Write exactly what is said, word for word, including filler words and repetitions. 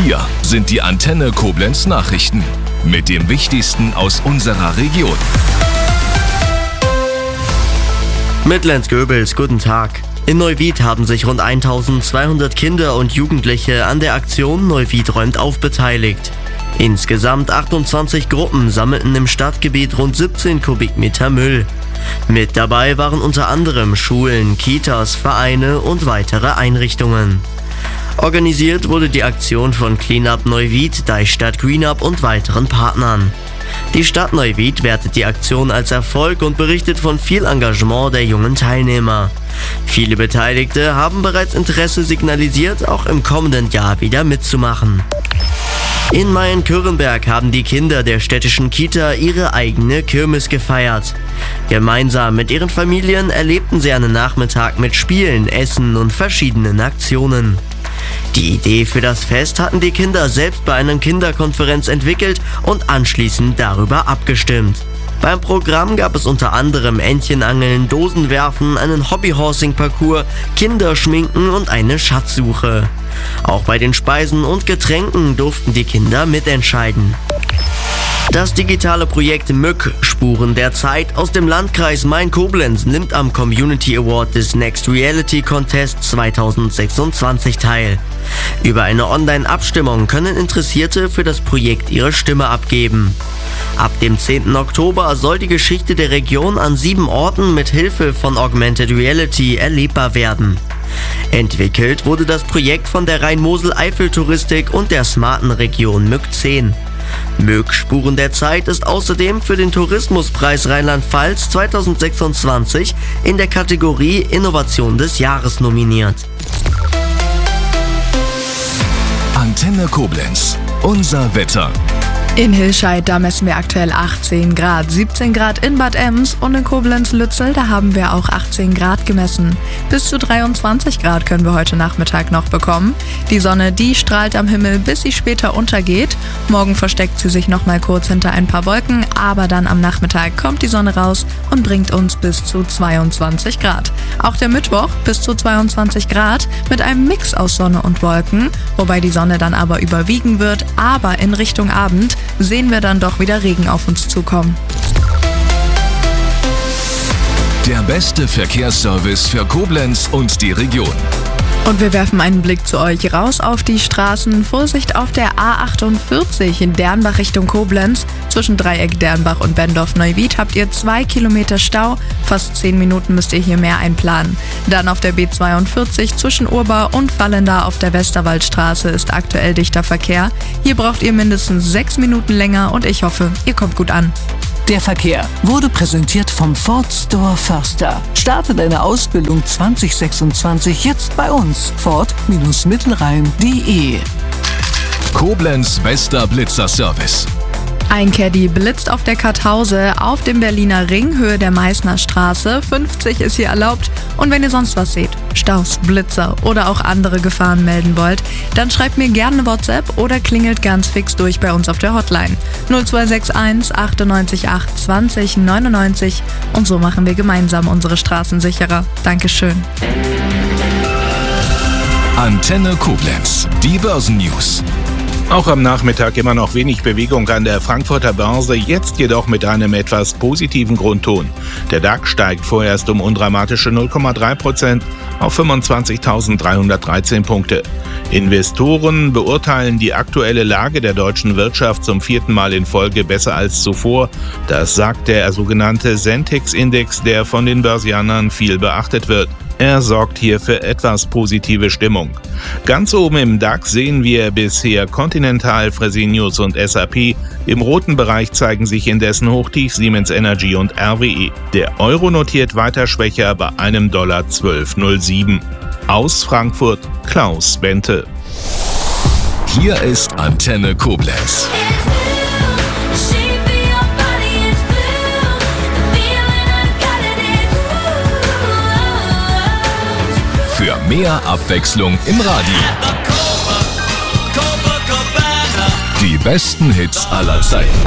Hier sind die Antenne Koblenz Nachrichten mit dem Wichtigsten aus unserer Region. Mit Lenz Goebels, guten Tag. In Neuwied haben sich rund eintausendzweihundert Kinder und Jugendliche an der Aktion Neuwied räumt auf beteiligt. Insgesamt achtundzwanzig Gruppen sammelten im Stadtgebiet rund siebzehn Kubikmeter Müll. Mit dabei waren unter anderem Schulen, Kitas, Vereine und weitere Einrichtungen. Organisiert wurde die Aktion von Cleanup Neuwied, Deichstadt Greenup und weiteren Partnern. Die Stadt Neuwied wertet die Aktion als Erfolg und berichtet von viel Engagement der jungen Teilnehmer. Viele Beteiligte haben bereits Interesse signalisiert, auch im kommenden Jahr wieder mitzumachen. In Mayen-Kürenberg haben die Kinder der städtischen Kita ihre eigene Kirmes gefeiert. Gemeinsam mit ihren Familien erlebten sie einen Nachmittag mit Spielen, Essen und verschiedenen Aktionen. Die Idee für das Fest hatten die Kinder selbst bei einer Kinderkonferenz entwickelt und anschließend darüber abgestimmt. Beim Programm gab es unter anderem Entchenangeln, Dosenwerfen, einen Hobbyhorsing-Parcours, Kinderschminken und eine Schatzsuche. Auch bei den Speisen und Getränken durften die Kinder mitentscheiden. Das digitale Projekt Mück – Spuren der Zeit aus dem Landkreis Main-Koblenz nimmt am Community Award des Next Reality Contest zweitausendsechsundzwanzig teil. Über eine Online-Abstimmung können Interessierte für das Projekt ihre Stimme abgeben. Ab dem zehnten Oktober soll die Geschichte der Region an sieben Orten mit Hilfe von Augmented Reality erlebbar werden. Entwickelt wurde das Projekt von der Rhein-Mosel-Eifel-Touristik und der smarten Region Mück zehn. Mück – Spuren der Zeit ist außerdem für den Tourismuspreis Rheinland-Pfalz zweitausendsechsundzwanzig in der Kategorie Innovation des Jahres nominiert. Antenne Koblenz, unser Wetter. In Hilscheid, da messen wir aktuell achtzehn Grad, siebzehn Grad in Bad Ems und in Koblenz-Lützel, da haben wir auch achtzehn Grad gemessen. Bis zu dreiundzwanzig Grad können wir heute Nachmittag noch bekommen. Die Sonne, die strahlt am Himmel, bis sie später untergeht. Morgen versteckt sie sich noch mal kurz hinter ein paar Wolken, aber dann am Nachmittag kommt die Sonne raus und bringt uns bis zu zweiundzwanzig Grad. Auch der Mittwoch bis zu zweiundzwanzig Grad mit einem Mix aus Sonne und Wolken, wobei die Sonne dann aber überwiegen wird, aber in Richtung Abend sehen wir dann doch wieder Regen auf uns zukommen. Der beste Verkehrsservice für Koblenz und die Region. Und wir werfen einen Blick zu euch raus auf die Straßen. Vorsicht auf der A achtundvierzig in Dernbach Richtung Koblenz. Zwischen Dreieck Dernbach und Bendorf-Neuwied habt ihr zwei Kilometer Stau. Fast zehn Minuten müsst ihr hier mehr einplanen. Dann auf der B zweiundvierzig zwischen Urbau und Vallendar auf der Westerwaldstraße ist aktuell dichter Verkehr. Hier braucht ihr mindestens sechs Minuten länger und ich hoffe, ihr kommt gut an. Der Verkehr wurde präsentiert vom Ford Store Förster. Starte deine Ausbildung zwanzig sechsundzwanzig jetzt bei uns. Ford Mittelrhein punkt de. Koblenz bester Blitzer-Service. Ein Caddy blitzt auf der Karthause auf dem Berliner Ring, Höhe der Meißner Straße. fünfzig ist hier erlaubt. Und wenn ihr sonst was seht, Staus, Blitzer oder auch andere Gefahren melden wollt, dann schreibt mir gerne eine WhatsApp oder klingelt ganz fix durch bei uns auf der Hotline. null zwei sechs eins achtundneunzig acht zwanzig neunundneunzig. Und so machen wir gemeinsam unsere Straßen sicherer. Dankeschön. Antenne Koblenz, die Börsennews. Auch am Nachmittag immer noch wenig Bewegung an der Frankfurter Börse, jetzt jedoch mit einem etwas positiven Grundton. Der DAX steigt vorerst um undramatische null Komma drei Prozent auf fünfundzwanzigtausenddreihundertdreizehn Punkte. Investoren beurteilen die aktuelle Lage der deutschen Wirtschaft zum vierten Mal in Folge besser als zuvor. Das sagt der sogenannte Sentex-Index, der von den Börsianern viel beachtet wird. Er sorgt hier für etwas positive Stimmung. Ganz oben im DAX sehen wir bisher Continental, Fresenius und S A P. Im roten Bereich zeigen sich indessen Hochtief Siemens Energy und R W E. Der Euro notiert weiter schwächer bei einem Dollar zwölf Komma null sieben. Aus Frankfurt, Klaus Bente. Hier ist Antenne Koblenz. Für mehr Abwechslung im Radio. Die besten Hits aller Zeiten.